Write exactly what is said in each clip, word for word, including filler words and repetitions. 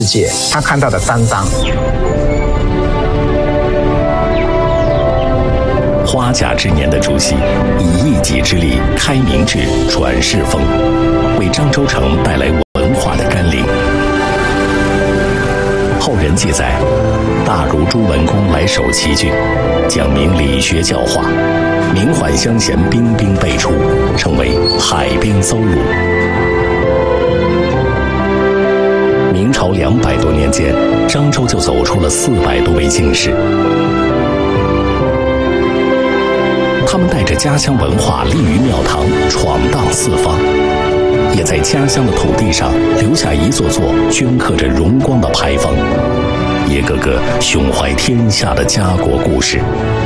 界，他看到的担当。 花甲之年的主席以一己之力开明志、传世风，为漳州城带来文化的甘霖。后人记载，大儒朱文公来守齐郡，讲明理学教化，名缓乡贤兵兵辈出，成为海边邹鲁。明朝两百多年间，漳州就走出了四百多位进士。他们带着家乡文化立于庙堂，闯荡四方，也在家乡的土地上留下一座座镌刻着荣光的牌坊，一个个胸怀天下的家国故事。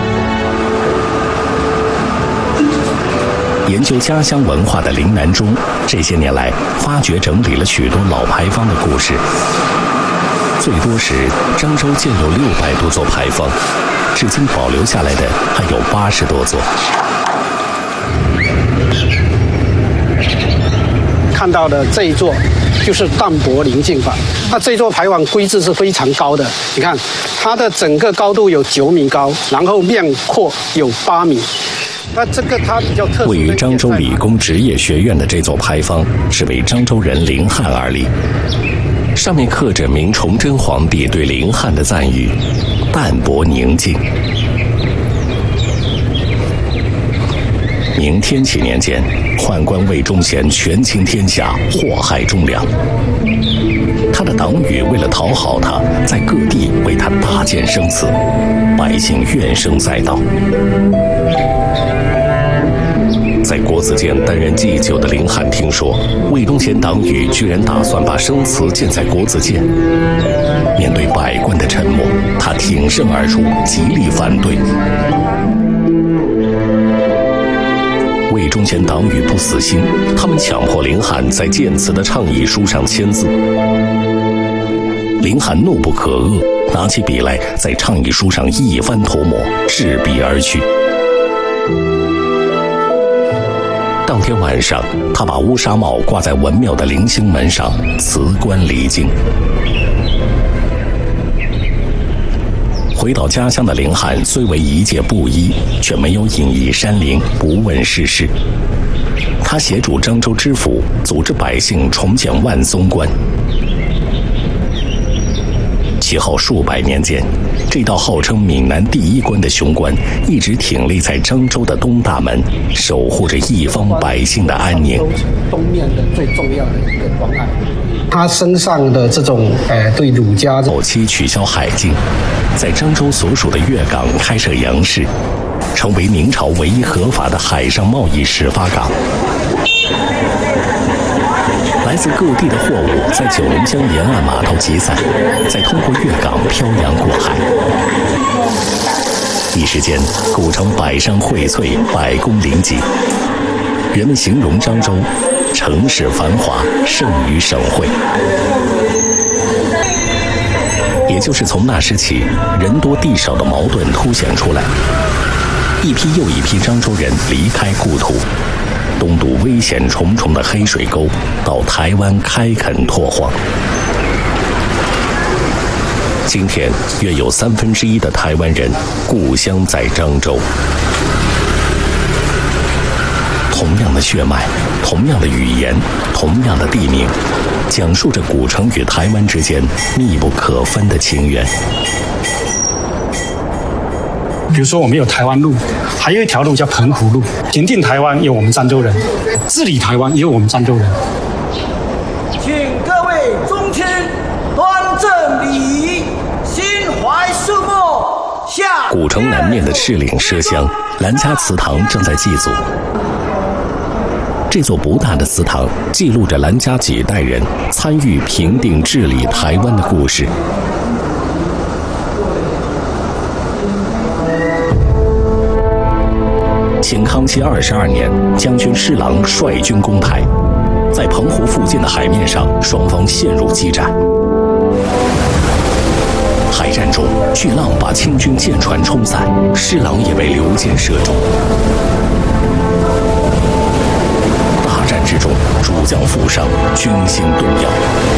研究家乡文化的林南中，这些年来发掘整理了许多老牌坊的故事。最多时，漳州建有六百多座牌坊，至今保留下来的还有八十多座。 看到的这一座就是淡泊宁静坊，那这座牌坊规制是非常高的，你看它的整个高度有九米高，然后面阔有八米。那这个它比较特殊， 位于漳州理工职业学院的这座牌坊是为漳州人林汉而立，上面刻着明崇祯皇帝对林汉的赞誉：淡泊宁静。明天启年间，宦官魏忠贤权倾天下，祸害忠良。他的党羽为了讨好他，在各地为他搭建生祠，百姓怨声载道。在国子监担任祭酒的林汉听说魏忠贤党羽居然打算把生祠建在国子监，面对百官的沉默，他挺身而出，极力反对。魏忠贤党羽不死心，他们强迫林汉在建祠的倡议书上签字。林汉怒不可遏，拿起笔来在倡议书上一番涂抹，执笔而去。当天晚上，他把乌纱帽挂在文庙的棂星门上，辞官离京。回到家乡的林汉虽为一介布衣，却没有隐逸山林，不问世事。他协助漳州知府组织百姓重建万松关。其后数百年间，这道号称闽南第一关的雄关一直挺立在漳州的东大门，守护着一方百姓的安宁。 东面的最重要的一个关隘，他身上的这种呃对儒家后期取消海禁，在漳州所属的粤港开设洋市，成为明朝唯一合法的海上贸易始发港。来自各地的货物在九龙江沿岸码头集散，再通过粤港漂洋过海。一时间，古城百山荟萃，百工林集。人们形容漳州城市繁华，胜于省会。也就是从那时起，人多地少的矛盾凸显出来，一批又一批漳州人离开故土，东渡危险重重的黑水沟，到台湾开垦拓荒。今天，约有三分之一的台湾人故乡在漳州。同样的血脉，同样的语言，同样的地名，讲述着古城与台湾之间密不可分的情缘。 比如说，我们有台湾路，还有一条路叫澎湖路。平定台湾有我们漳州人，治理台湾也有我们漳州人。 请各位宗亲端正礼仪，心怀肃穆。下古城南面的赤岭畲乡兰家祠堂正在祭祖。这座不大的祠堂记录着兰家几代人参与平定治理台湾的故事。清康熙二十二年，将军施琅率军攻台，在澎湖附近的海面上，双方陷入激战。海战中，巨浪把清军舰船冲散，施琅也被流箭射中。大战之中，主将负伤，军心动摇。